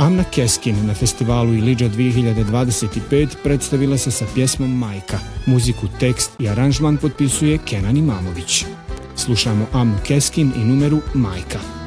Amna Keskin na festivalu Ilidža 2025 predstavila se sa pjesmom Majka. Muziku, tekst i aranžman potpisuje Kenan Imamović. Slušamo Amnu Keskin i numeru Majka.